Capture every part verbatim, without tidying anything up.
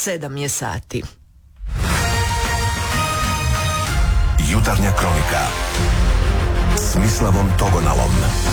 sedam je sati. Jutarnja kronika s Mislavom Togonalom.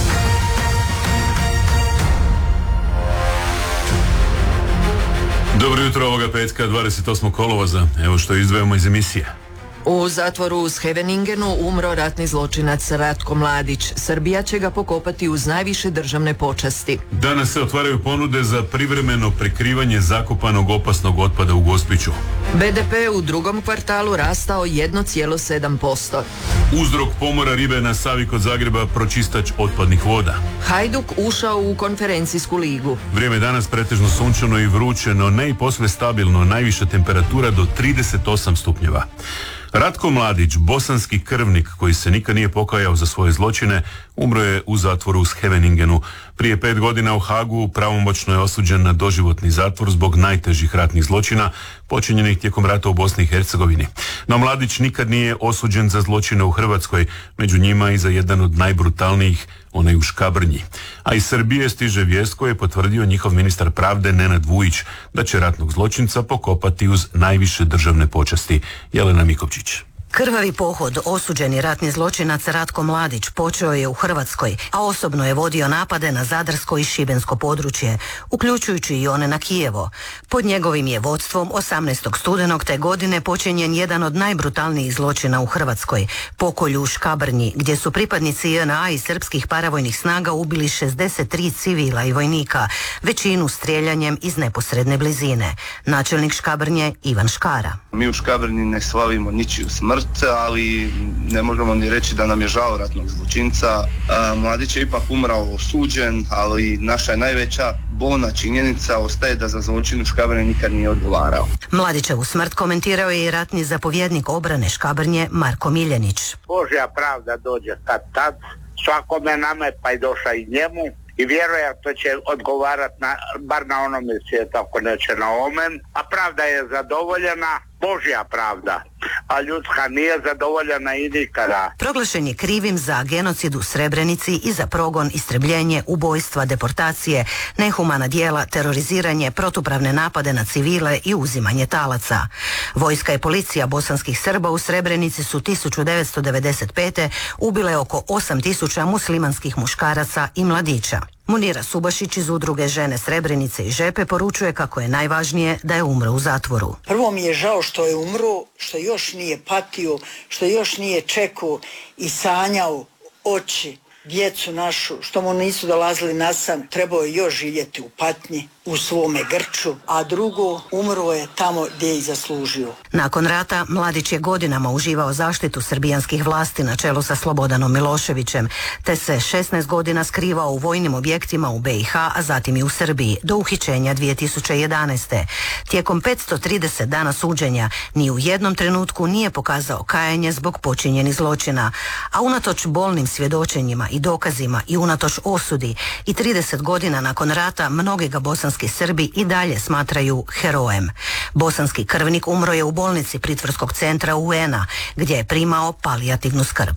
Dobro jutro ovoga petka, dvadeset osmog kolovoza. Evo što izdvajamo iz emisije. U zatvoru u Scheveningenu umro ratni zločinac Ratko Mladić. Srbija će ga pokopati uz najviše državne počasti. Danas se otvaraju ponude za privremeno prekrivanje zakopanog opasnog otpada u Gospiću. be de pe u drugom kvartalu rastao jedan zarez sedam posto. Uzrok pomora ribe na Savi kod Zagreba pročistač otpadnih voda. Hajduk ušao u konferencijsku ligu. Vrijeme danas pretežno sunčano i vruće, no ne i posve stabilno, najviša temperatura do trideset osam stupnjeva. Ratko Mladić, bosanski krvnik koji se nikad nije pokajao za svoje zločine, umro je u zatvoru u Scheveningenu. Prije pet godina u Hagu pravomoćno je osuđen na doživotni zatvor zbog najtežih ratnih zločina počinjenih tijekom rata u Bosni i Hercegovini. No Mladić nikad nije osuđen za zločine u Hrvatskoj, među njima i za jedan od najbrutalnijih, onaj u Škabrnji. A iz Srbije stiže vijest koju je potvrdio njihov ministar pravde Nenad Vujić da će ratnog zločinca pokopati uz najviše državne počasti. Jelena Mikovčić. Krvavi pohod osuđeni ratni zločinac Ratko Mladić počeo je u Hrvatskoj, a osobno je vodio napade na zadarsko i šibensko područje, uključujući i one na Kijevo. Pod njegovim je vodstvom osamnaestog studenog te godine počinjen jedan od najbrutalnijih zločina u Hrvatskoj, pokolj u Škabrnji, gdje su pripadnici je en a i srpskih paravojnih snaga ubili šezdeset tri civila i vojnika, većinu streljanjem iz neposredne blizine. Načelnik Škabrnje Ivan Škara. Mi u Škabrnji ne slavimo ničiju smrt, ali ne možemo ni reći da nam je žao ratnog zločinca. Mladić je ipak umrao osuđen, ali naša je najveća bolna činjenica ostaje da za zločin u Škabrnji nikad nije odgovarao. Mladićevu smrt komentirao je i ratni zapovjednik obrane Škabrnje Marko Miljenić. Božja pravda dođe kad tad, svakome nama je pa i došla i njemu. I vjerojatno će odgovarati na, bar na onome svijetu, ako neće na omen. A pravda je zadovoljena, Božja pravda, a ljudska nije zadovoljena i nikada. Proglašen je krivim za genocid u Srebrenici i za progon, istrebljenje, ubojstva, deportacije, nehumana djela, teroriziranje, protupravne napade na civile i uzimanje talaca. Vojska i policija bosanskih Srba u Srebrenici su tisuću devetsto devedeset pete ubile oko osam tisuća muslimanskih muškaraca i mladića. Munira Subašić iz udruge Žene Srebrenice i Žepe poručuje kako je najvažnije da je umro u zatvoru. Prvo mi je žao što je umro, što još nije patio, što još nije čekao i sanjao oči, djecu našu, što mu nisu dolazili na san, trebao je još živjeti u patnji, u svome grču, a drugo, umro je tamo gdje je i zaslužio. Nakon rata Mladić je godinama uživao zaštitu srbijanskih vlasti na čelu sa Slobodanom Miloševićem, te se šesnaest godina skrivao u vojnim objektima u be i ha, a zatim i u Srbiji, do uhićenja dvije tisuće jedanaeste. Tijekom petsto trideset dana suđenja ni u jednom trenutku nije pokazao kajanje zbog počinjenih zločina, a unatoč bolnim svjedočenjima i dokazima i unatoč osudi i trideset godina nakon rata mnogi ga bosanski Srbi i dalje smatraju herojem. Bosanski krvnik umro je u bolnici pritvorskog centra u en a, gdje je primao palijativnu skrb.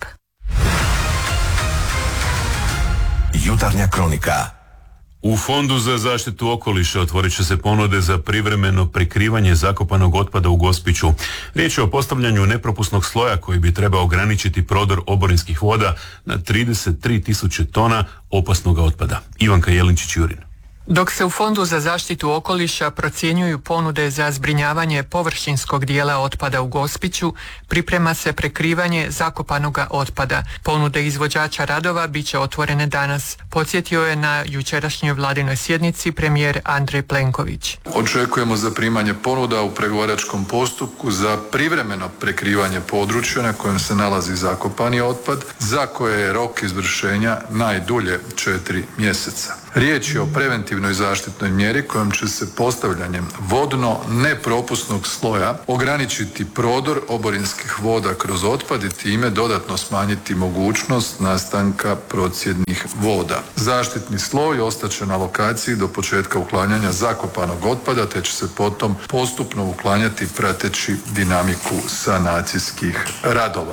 Jutarnja kronika. U Fondu za zaštitu okoliša otvorit će se ponude za privremeno prekrivanje zakopanog otpada u Gospiću. Riječ je o postavljanju nepropusnog sloja koji bi trebao ograničiti prodor oborinskih voda na trideset tri tisuće tona opasnog otpada. Ivanka Jelinčić-Jurin. Dok se u Fondu za zaštitu okoliša procjenjuju ponude za zbrinjavanje površinskog dijela otpada u Gospiću, priprema se prekrivanje zakopanoga otpada. Ponude izvođača radova bit će otvorene danas. Podsjetio je na jučerašnjoj vladinoj sjednici premijer Andrej Plenković. Očekujemo zaprimanje ponuda u pregovaračkom postupku za privremeno prekrivanje područja na kojem se nalazi zakopani otpad, za koje je rok izvršenja najdulje četiri mjeseca. Riječ je o preventivnoj zaštitnoj mjeri kojom će se postavljanjem vodno nepropusnog sloja ograničiti prodor oborinskih voda kroz otpad i time dodatno smanjiti mogućnost nastanka procjednih voda. Zaštitni sloj ostaće na lokaciji do početka uklanjanja zakopanog otpada, te će se potom postupno uklanjati prateći dinamiku sanacijskih radova.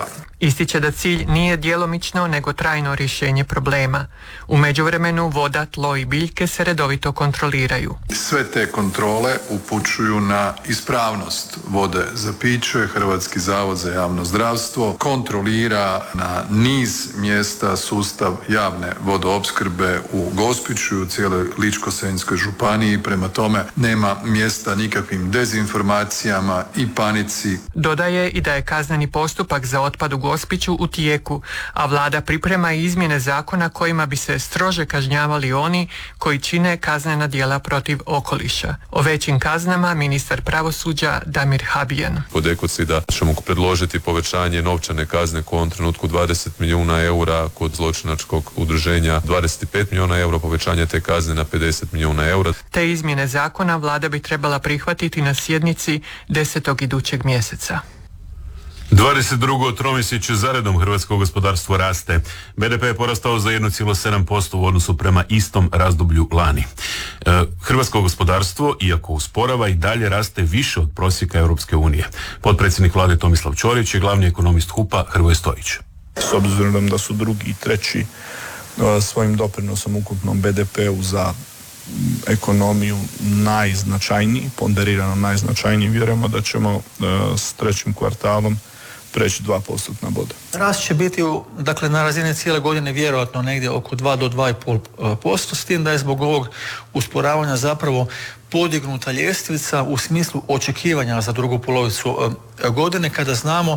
Ističe da cilj nije djelomično nego trajno rješenje problema. U međuvremenu voda, tlo i biljke se redovito kontroliraju. Sve te kontrole upućuju na ispravnost vode za piće. Hrvatski zavod za javno zdravstvo kontrolira na niz mjesta sustav javne vodoopskrbe u Gospiću i u cijeloj Ličko-senjskoj županiji. Prema tome nema mjesta nikakvim dezinformacijama i panici. Dodaje i da je kazneni postupak za otpad u Gospiću u tijeku, a vlada priprema i izmjene zakona kojima bi se strože kažnjavali oni koji čine kaznena djela protiv okoliša. O većim kaznama ministar pravosuđa Damir Habijan. Kod ekocida ćemo predložiti povećanje novčane kazne u ovom trenutku dvadeset milijuna eura, kod zločinačkog udruženja dvadeset pet milijuna eura, povećanje te kazne na pedeset milijuna eura. Te izmjene zakona vlada bi trebala prihvatiti na sjednici desetog idućeg mjeseca. dvadeset drugo tromjesečje zaredom hrvatsko gospodarstvo raste. B D P je porastao za jedan zarez sedam posto u odnosu prema istom razdoblju lani. E, hrvatsko gospodarstvo, iako usporava, i dalje raste više od prosjeka Europske unije. Potpredsjednik vlade Tomislav Ćorić i glavni ekonomist H U P-a Hrvoje Stojić. S obzirom da su drugi i treći svojim doprinosom ukupnom B D P-u za ekonomiju najznačajniji, ponderirano najznačajniji, vjerujemo da ćemo s trećim kvartalom preći dva postotna boda. Rast će biti u, dakle, na razini cijele godine vjerojatno negdje oko dva do dva i pol posto, s tim da je zbog ovog usporavanja zapravo podignuta ljestvica u smislu očekivanja za drugu polovicu godine, kada znamo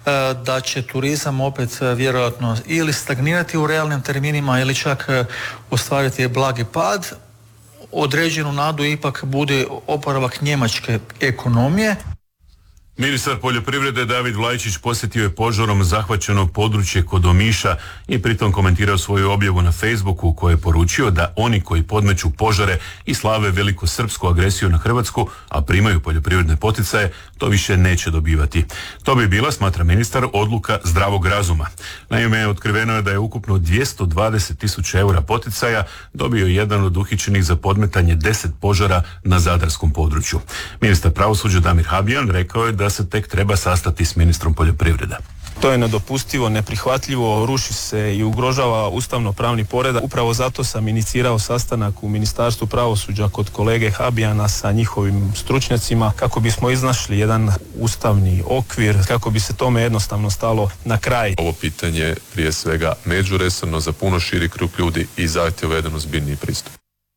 da će turizam opet vjerojatno ili stagnirati u realnim terminima ili čak ostvariti blagi pad. Određenu nadu ipak bude oporavak njemačke ekonomije. Ministar poljoprivrede David Vlaičić posjetio je požarom zahvaćeno područje kod Omiša i pritom komentirao svoju objavu na Facebooku u kojoj je poručio da oni koji podmeću požare i slave velikosrpsku agresiju na Hrvatsku, a primaju poljoprivredne poticaje, to više neće dobivati. To bi bila, smatra ministar, odluka zdravog razuma. Naime, otkriveno je da je ukupno dvjesto dvadeset tisuća eura poticaja dobio jedan od uhićenih za podmetanje deset požara na zadarskom području. Ministar pravosuđa Damir Habijan rekao je da se tek treba sastati s ministrom poljoprivrede. To je nedopustivo, neprihvatljivo, ruši se i ugrožava ustavno-pravni poredak. Upravo zato sam inicirao sastanak u Ministarstvu pravosuđa kod kolege Habijana sa njihovim stručnjacima kako bismo iznašli jedan ustavni okvir, kako bi se tome jednostavno stalo na kraj. Ovo pitanje prije svega međuresorno za puno širi krug ljudi i zahtjeva jedan ozbiljniji pristup.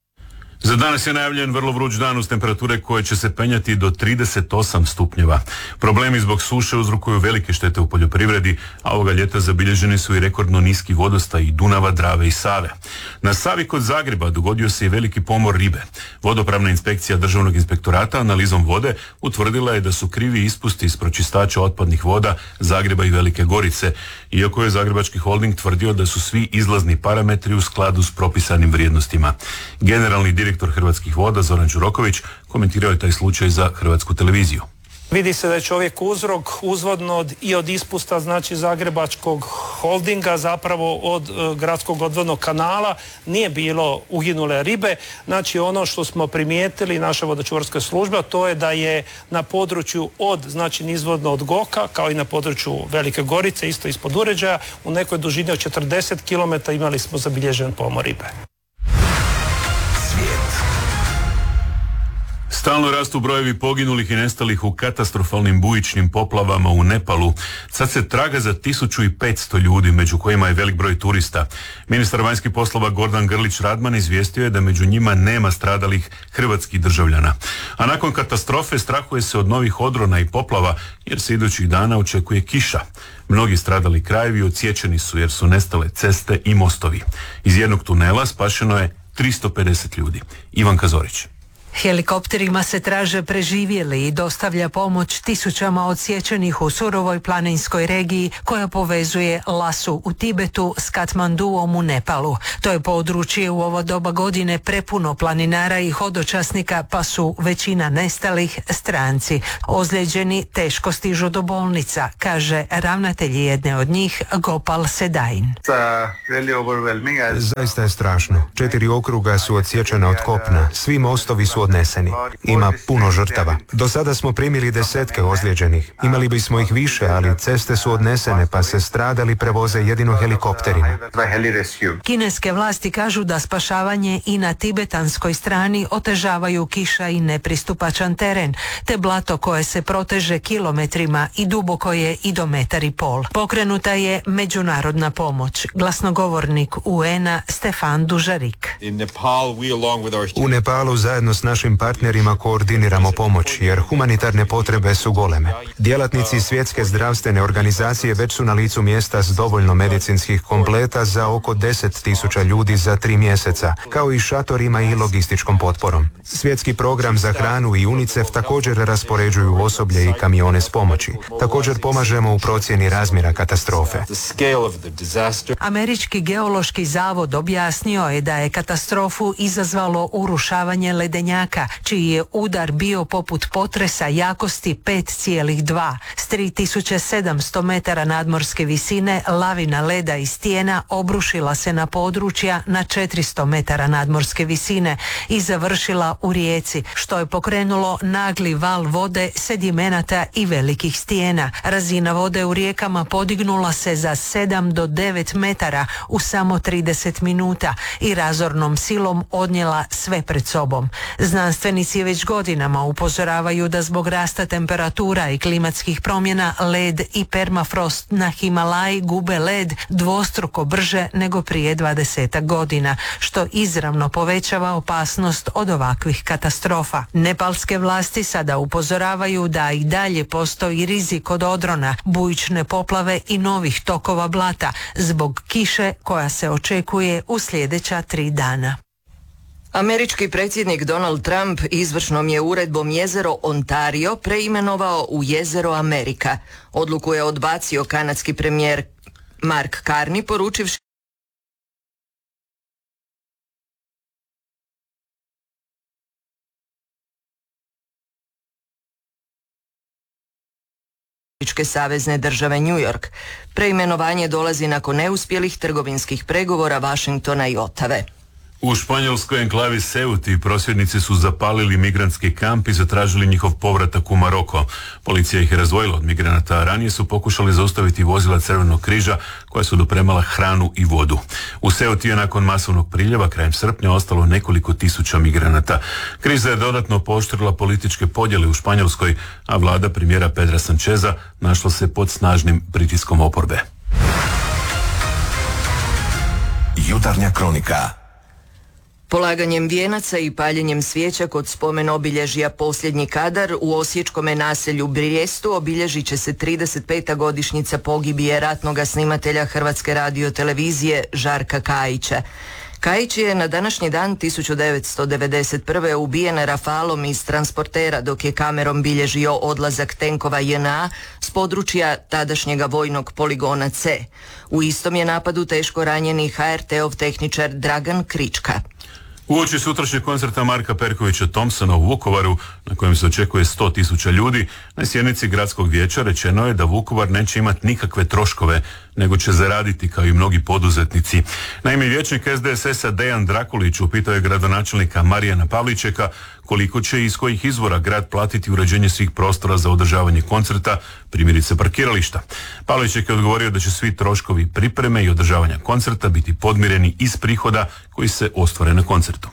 Za danas je najavljen vrlo vruć dan uz temperature koje će se penjati do trideset osam stupnjeva. Problemi zbog suše uzrokuju velike štete u poljoprivredi, a ovoga ljeta zabilježeni su i rekordno niski vodostaj Dunava, Drave i Save. Na Savi kod Zagreba dogodio se i veliki pomor ribe. Vodopravna inspekcija Državnog inspektorata analizom vode utvrdila je da su krivi ispusti iz pročistača otpadnih voda Zagreba i Velike Gorice, iako je Zagrebački holding tvrdio da su svi izlazni parametri u skladu s propisanim vrijednostima. Generalni direktor Direktor Hrvatskih voda Zoran Đuroković komentirao je taj slučaj za Hrvatsku televiziju. Vidi se da je čovjek uzrok uzvodno od, i od ispusta znači Zagrebačkog holdinga, zapravo od e, gradskog odvodnog kanala nije bilo uginule ribe. Znači ono što smo primijetili naša vodočuvarska služba, to je da je na području od znači nizvodno od Goka kao i na području Velike Gorice isto ispod uređaja u nekoj dužini od četrdeset kilometara imali smo zabilježen pomor ribe. Stalno rastu brojevi poginulih i nestalih u katastrofalnim bujičnim poplavama u Nepalu. Sad se traga za tisuću petsto ljudi, među kojima je velik broj turista. Ministar vanjskih poslova Gordan Grlić Radman izvijestio je da među njima nema stradalih hrvatskih državljana. A nakon katastrofe strahuje se od novih odrona i poplava, jer se idućih dana očekuje kiša. Mnogi stradali krajevi odsječeni su jer su nestale ceste i mostovi. Iz jednog tunela spašeno je tristo pedeset ljudi. Ivanka Zorić. Helikopterima se traže preživjeli i dostavlja pomoć tisućama odsječenih u surovoj planinskoj regiji koja povezuje Lasu u Tibetu s Katmanduom u Nepalu. To je područje u ovo doba godine prepuno planinara i hodočasnika, pa su većina nestalih stranci. Ozlijeđeni teško stižu do bolnica, kaže ravnatelj jedne od njih Gopal Sedain. Zaista je strašno. Četiri okruga su odsječena od kopna. Svi mostovi su odneseni. Ima puno žrtava. Do sada smo primili desetke ozlijeđenih. Imali bismo ih više, ali ceste su odnesene pa se stradali prevoze jedino helikopterima. Kineske vlasti kažu da spašavanje i na tibetanskoj strani otežavaju kiša i nepristupačan teren, te blato koje se proteže kilometrima i duboko je i do metar i pol. Pokrenuta je međunarodna pomoć. Glasnogovornik U N-a Stefan Dužarik. U Nepalu zajedno s našim partnerima koordiniramo pomoć, jer humanitarne potrebe su goleme. Djelatnici Svjetske zdravstvene organizacije već su na licu mjesta s dovoljno medicinskih kompleta za oko deset tisuća ljudi za tri mjeseca, kao i šatorima i logističkom potporom. Svjetski program za hranu i UNICEF također raspoređuju osoblje i kamione s pomoći. Također pomažemo u procjeni razmjera katastrofe. Američki geološki zavod objasnio je da je katastrofu izazvalo urušavanje ledenjaka, čiji je udar bio poput potresa jakosti pet zarez dva. S tri tisuće sedamsto metara nadmorske visine lavina leda i stijena obrušila se na područja na četiristo metara nadmorske visine i završila u rijeci, što je pokrenulo nagli val vode, sedimenata i velikih stijena. Razina vode u rijekama podignula se za sedam do devet metara u samo trideset minuta i razornom silom odnijela sve pred sobom. Znanstvenici već godinama upozoravaju da zbog rasta temperatura i klimatskih promjena led i permafrost na Himalaji gube led dvostruko brže nego prije dvadesetak godina, što izravno povećava opasnost od ovakvih katastrofa. Nepalske vlasti sada upozoravaju da i dalje postoji rizik od odrona, bujične poplave i novih tokova blata zbog kiše koja se očekuje u sljedeća tri dana. Američki predsjednik Donald Trump izvršnom je uredbom jezero Ontario preimenovao u jezero Amerika. Odluku je odbacio kanadski premijer Mark Carney, poručivši savezne države New York. Preimenovanje dolazi nakon neuspjelih trgovinskih pregovora Washingtona i Otave. U španjolskoj enklavi Ceuti prosvjednici su zapalili migrantski kamp i zatražili njihov povratak u Maroko. Policija ih je razdvojila od migranata, a ranije su pokušali zaustaviti vozila Crvenog križa koja su dopremala hranu i vodu. U Ceuti je nakon masovnog priljeva krajem srpnja ostalo nekoliko tisuća migranata. Kriza je dodatno pooštrila političke podjele u Španjolskoj, a vlada premijera Pedra Sancheza našla se pod snažnim pritiskom oporbe. Jutarnja kronika. Polaganjem vijenaca i paljenjem svijeća kod spomen obilježja Posljednji kadar u osječkome naselju Brijestu obilježit će se trideset peta godišnjica pogibije ratnoga snimatelja Hrvatske radiotelevizije Žarka Kajića. Kajić je na današnji dan tisuću devetsto devedeset prve ubijen rafalom iz transportera dok je kamerom bilježio odlazak tenkova J N A s područja tadašnjega vojnog poligona C. U istom je napadu teško ranjeni H R T-ov tehničar Dragan Krička. Uoči sutrašnjeg koncerta Marka Perkovića Thompsona u Vukovaru, na kojem se očekuje sto tisuća ljudi, na sjednici gradskog vijeća rečeno je da Vukovar neće imati nikakve troškove, nego će zaraditi kao i mnogi poduzetnici. Naime, vijećnik S D S S-a Dejan Drakulić upitao je gradonačelnika Marijana Pavličeka koliko će i iz kojih izvora grad platiti uređenje svih prostora za održavanje koncerta, primjerice parkirališta. Pavliček je odgovorio da će svi troškovi pripreme i održavanja koncerta biti podmireni iz prihoda koji se ostvare na koncertu.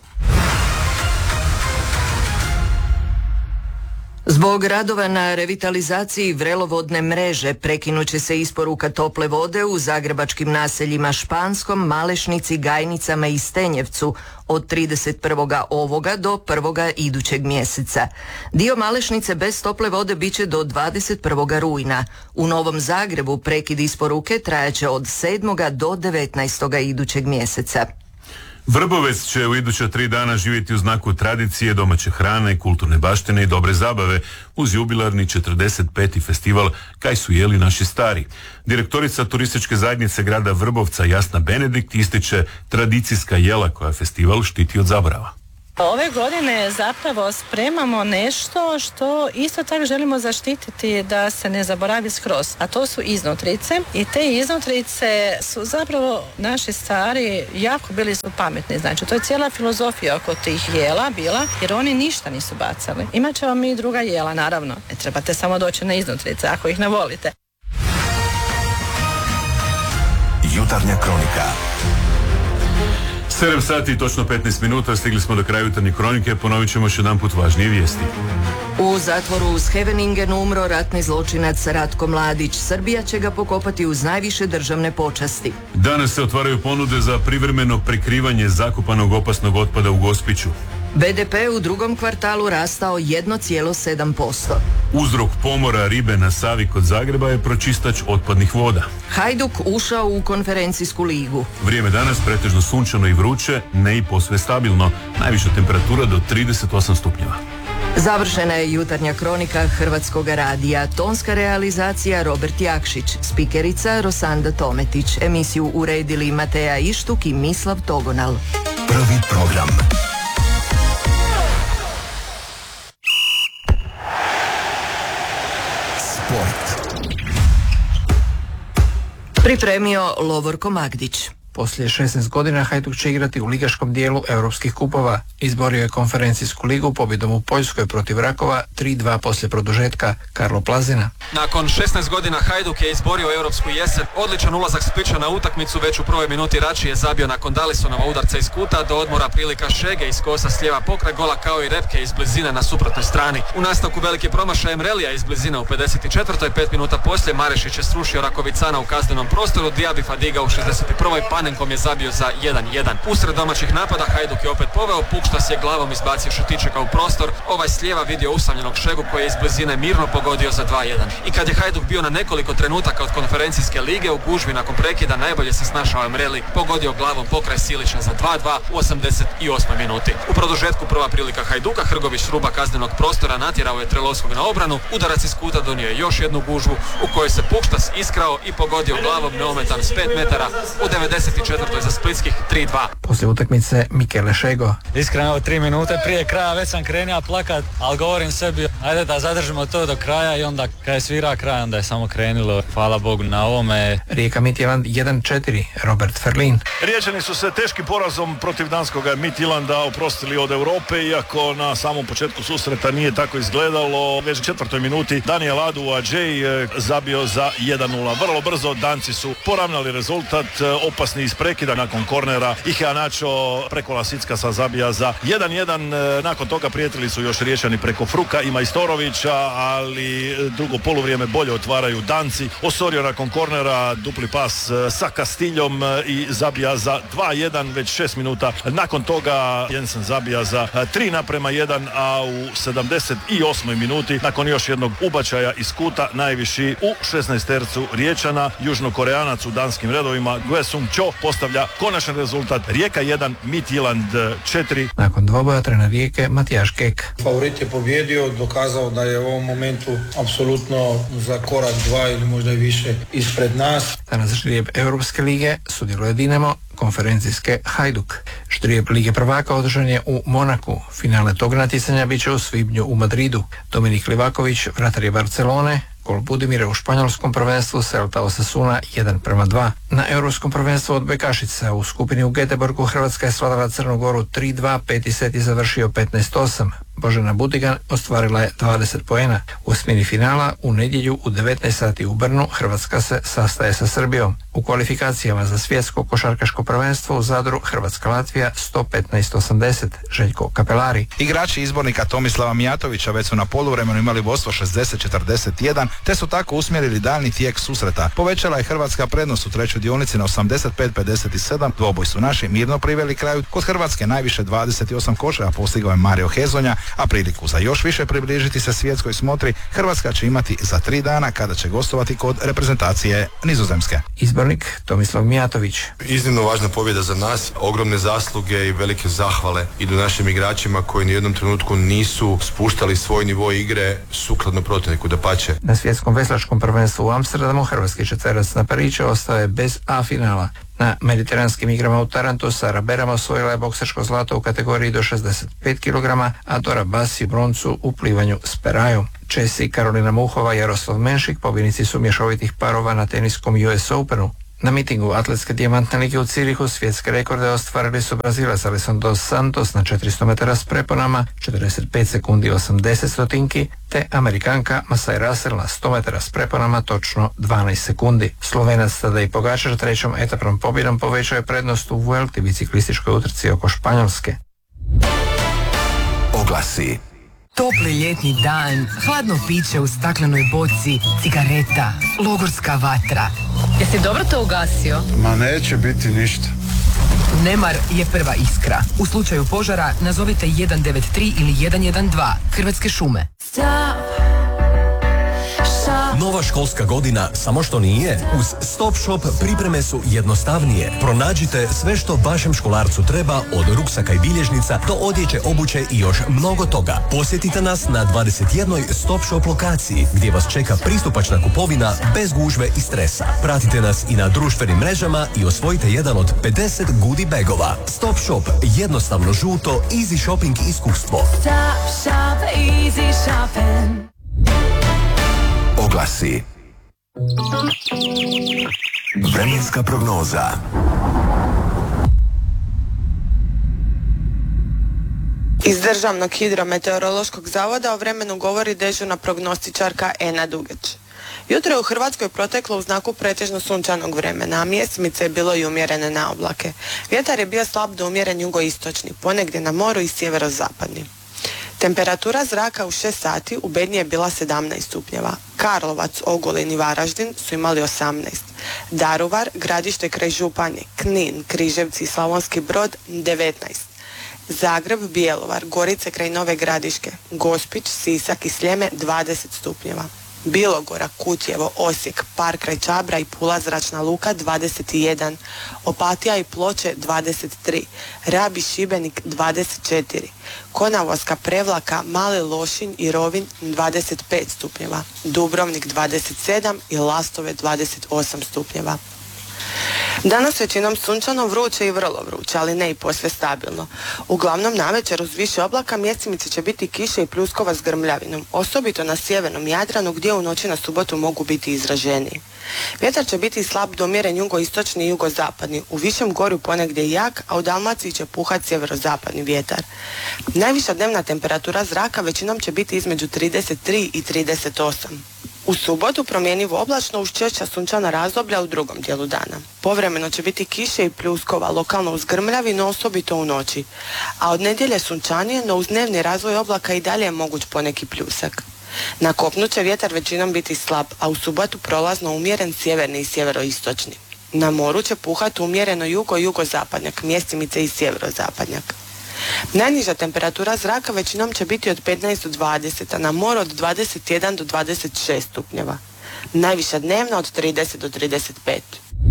Zbog radova na revitalizaciji vrelovodne mreže prekinut će se isporuka tople vode u zagrebačkim naseljima Španskom, Malešnici, Gajnicama i Stenjevcu od trideset prvoga ovoga do prvoga idućeg mjeseca. Dio Malešnice bez tople vode bit će do dvadeset prvoga rujna. U Novom Zagrebu prekid isporuke trajaće od sedmoga do devetnaestoga idućeg mjeseca. Vrbovec će u iduća tri dana živjeti u znaku tradicije, domaće hrane, kulturne baštine i dobre zabave uz jubilarni četrdeset peti festival Kaj su jeli naši stari. Direktorica turističke zajednice grada Vrbovca Jasna Benedikt ističe tradicijska jela koja festival štiti od zaborava. Ove godine zapravo spremamo nešto što isto tako želimo zaštititi da se ne zaboravi skroz, a to su iznutrice i te iznutrice su zapravo naši stari jako bili su pametni, znači to je cijela filozofija oko tih jela bila, jer oni ništa nisu bacali. Imat ćemo mi druga jela, naravno, ne trebate samo doći na iznutrice ako ih ne volite. Jutarnja kronika. sedam sati i točno petnaest minuta, stigli smo do kraja jutarnje kronike, ponovit ćemo još jedan put važnije vijesti. U zatvoru u Scheveningenu umro ratni zločinac Ratko Mladić. Srbija će ga pokopati uz najviše državne počasti. Danas se otvaraju ponude za privremeno prekrivanje zakopanog opasnog otpada u Gospiću. be de pe u drugom kvartalu rastao jedan zarez sedam posto. Uzrok pomora ribe na Savi kod Zagreba je pročistač otpadnih voda. Hajduk ušao u konferencijsku ligu. Vrijeme danas pretežno sunčano i vruće, ne i posve stabilno. Najviša temperatura do trideset osam stupnjeva. Završena je jutarnja kronika Hrvatskog radija. Tonska realizacija Robert Jakšić, spikerica Rosanda Tometić. Emisiju uredili Mateja Ištuk i Mislav Togonal. Prvi program. Pripremio Lovorko Magdić. Poslije šesnaest godina Hajduk će igrati u ligaškom dijelu europskih kupova. Izborio je konferencijsku ligu pobjedom u Poljskoj protiv Rakova tri dva poslije produžetka. Karlo Plazina. Nakon šesnaest godina Hajduk je izborio europsku jesen. Odličan ulazak Splića na utakmicu, već u prvoj minuti Rači je zabio nakon Dalisonova udarca iz kuta, do odmora prilika Šege iz kosa s lijeva pokraj gola kao i Repke iz blizine na suprotnoj strani. U nastavku veliki promašaj Emrelija iz blizine u pedeset četvrtoj pet minuta poslije Marešić je srušio Rakovicana u kaznenom prostoru, Diaby Fadiga u šezdeset prvoj Panenkom je zabio za jedan jedan. Usred domaćih napada Hajduk je opet poveo, Pukštas je glavom izbacio Šutičeka u prostor, ovaj s lijeva vidio usamljenog Šegu koji je iz blizine mirno pogodio za dva jedan. I kad je Hajduk bio na nekoliko trenutaka od konferencijske lige u gužvi nakon prekida, najbolje se snašao Emreli, pogodio glavom pokraj Silića za dva dva u osamdeset osmoj minuti. U produžetku prva prilika Hajduka, Hrgović ruba kaznenog prostora natjerao je Trelovskog na obranu, udarac iz kuta donio je još jednu gužvu u kojoj se Pukštas iskrao i pogodio glavom neometan s pet metara u devedeset četvrtoj za splitskih tri dva. Poslije utakmice Mikele Šego. Iskreno, tri minute prije kraja već sam krenio plakat, ali govorim sebi, ajde da zadržimo to do kraja i onda kad je svira kraj, onda je samo krenilo. Hvala Bogu na ovome. Rijeka Midtjylland jedan četiri, Robert Ferlin. Riječani su se teškim porazom protiv danskog Midtjylanda oprostili od Europe, iako na samom početku susreta nije tako izgledalo. Već u četvrtoj minuti Daniel Adu Adžej zabio za jedan nula. Vrlo brzo Danci su poravnali rezultat, opasni iz prekida nakon kornera. Iheanacho preko Lasickasa zabija za jedan jedan. Nakon toga prijetili su još Riječani preko Fruka i Majstorovića, ali drugo poluvrijeme bolje otvaraju Danci. Osorio nakon kornera dupli pas sa Kastiljom i zabija za dva jedan. Već šest minuta nakon toga Jensen zabija za tri naprema jedan, a u sedamdeset osmoj minuti nakon još jednog ubačaja iz kuta najviši u šesnaestercu Riječana, južnokoreanac u danskim redovima Gue Sung Cho postavlja konačan rezultat. Rijeka jedan, Midtjylland četiri. Nakon dvoboja trener Rijeke Matijaš Kek. Favorit je pobjedio, dokazao da je u ovom momentu apsolutno za korak dva ili možda i više ispred nas. Danas ždrijeb Europske lige sudjeluje Dinamo, konferencijske Hajduk. Ždrijeb Lige prvaka održan je u Monaku. Finale tog natjecanja bit će u svibnju u Madridu. Dominik Livaković, vratar je Barcelone, gol Budimira u španjolskom prvenstvu Celta Osasuna jedan prema dva. Na europskom prvenstvu od Bekašica u skupini u Göteborgu Hrvatska je svladala Crnu Goru tri dva, peti set je završio petnaest osam. Božena Budigan ostvarila je dvadeset poena. U osmini finala u nedjelju u devetnaest sati u Brnu Hrvatska se sastaje sa Srbijom. U kvalifikacijama za svjetsko košarkaško prvenstvo u Zadru Hrvatska-Latvija sto petnaest osamdeset. Željko Kapelari. Igrači izbornika Tomislava Mijatovića već su na poluvremenu imali vodstvo šezdeset četrdeset jedan, te su tako usmjerili daljnji tijek susreta. Povećala je Hrvatska prednost u trećoj dionici na osamdeset pet pedeset sedam. Dvoboj su naši mirno priveli kraju. Kod Hrvatske najviše dvadeset osam koševa postigao je Mario Hezonja, a priliku za još više približiti se svjetskoj smotri Hrvatska će imati za tri dana kada će gostovati kod reprezentacije Nizozemske. Izbornik Tomislav Mijatović. Iznimno važna pobjeda za nas, ogromne zasluge i velike zahvale idu našim igračima koji ni u jednom trenutku nisu spuštali svoj nivo igre sukladno protivniku, dapače. Na svjetskom veslačkom prvenstvu u Amsterdamu hrvatski četverac na Pariću ostao je bez bez A finala. Na mediteranskim igrama u Tarantu Sara Berama osvojila je boksačko zlato u kategoriji do šezdeset pet kilograma, a Dora Basi broncu u plivanju s perajom. Česi Karolina Muhova i Jaroslav Menšik pobjednici su mješovitih parova na teniskom U S Openu. Na mitingu Atletske dijamantne lige u Cirihu svjetske rekorde ostvarili su Brazilac Alisson dos Santos na četiristo metara s preponama, četrdeset pet sekundi osamdeset stotinki, te Amerikanka Masai Russell na sto metara s preponama točno dvanaest sekundi. Slovenac Tadej Pogačar trećom etapnom pobjedom povećao je prednost u Vuelti biciklističkoj utrci oko Španjolske. Oglasi. Topli ljetni dan, hladno piće u staklenoj boci, cigareta, logorska vatra. Jesi dobro to ugasio? Ma neće biti ništa. Nemar je prva iskra. U slučaju požara nazovite jedan devet tri ili jedan jedan dva. Hrvatske šume. Stop. Nova školska godina samo što nije. Uz Stop Shop pripreme su jednostavnije. Pronađite sve što vašem školarcu treba, od ruksaka i bilježnica do odjeće, obuće i još mnogo toga. Posjetite nas na dvadeset jednoj Stop Shop lokaciji gdje vas čeka pristupačna kupovina bez gužve i stresa. Pratite nas i na društvenim mrežama i osvojite jedan od pedeset goodie bagova. Stop Shop, jednostavno žuto, easy shopping iskustvo. Stop shop, easy shopping. Oglasi. Vremenska prognoza. Iz Državnog hidrometeorološkog zavoda o vremenu govori dežurna prognostičarka Ena Dugeć. Jutro je u Hrvatskoj proteklo u znaku pretežno sunčanog vremena, a mjesemice je bilo i umjerene na oblake. Vjetar je bio slab do umjeren jugoistočni, ponegdje na moru i sjeverozapadni. Temperatura zraka u šest sati u Bednji je bila sedamnaest stupnjeva. Karlovac, Ogulin i Varaždin su imali osamnaest. Daruvar, Gradište kraj Županje, Knin, Križevci i Slavonski Brod devetnaest. Zagreb, Bjelovar, Gorice kraj Nove Gradiške, Gospić, Sisak i Sljeme dvadeset stupnjeva. Bilogora, Kutjevo, Osijek, Par kraj Čabra i Pula zračna luka dvadeset jedan, Opatija i Ploče dvadeset tri, Rab i Šibenik dvadeset četiri, Konavoska, Prevlaka, Mali Lošinj i Rovinj dvadeset pet stupnjeva, Dubrovnik dvadeset sedam i Lastove dvadeset osam stupnjeva. Danas većinom sunčano, vruće i vrlo vruće, ali ne i posve stabilno. Uglavnom navečer uz više oblaka mjesimice će biti kiše i pljuskova s grmljavinom, osobito na sjevernom Jadranu gdje u noći na subotu mogu biti izraženiji. Vjetar će biti slab do umjeren jugoistočni i jugozapadni, u višem gorju ponegdje jak, a u Dalmaciji će puhati sjeverozapadni vjetar. Najviša dnevna temperatura zraka većinom će biti između trideset tri i trideset osam. U subotu promjenjivo oblačno uz češća sunčana razdoblja u drugom dijelu dana. Povremeno će biti kiše i pljuskova, lokalno uz grmljavi, no osobito u noći. A od nedjelje sunčanije, no uz dnevni razvoj oblaka i dalje je moguć poneki pljusak. Na kopnu će vjetar većinom biti slab, a u subotu prolazno umjeren sjeverni i sjeveroistočni. Na moru će puhati umjereno jugo-jugozapadnjak, mjestimice i sjeverozapadnjak. Najniža temperatura zraka većinom će biti od petnaest do dvadeset, a na moru od dvadeset jedan do dvadeset šest stupnjeva. Najviša dnevna od trideset do trideset pet.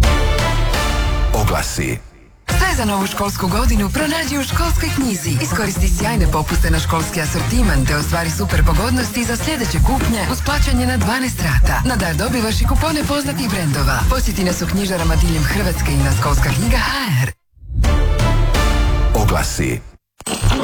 Oglasi. Sve za novu školsku godinu pronađi u školskoj knjizi. Iskoristi sjajne popuste na školski asortiman te ostvari super pogodnosti za sljedeće kupnje uz plaćanje na dvanaest rata. Na dar dobivaš i kupone poznatih brendova. Posjeti nas u knjižarama diljem Hrvatske i na školska knjiga ha er. Oglasi.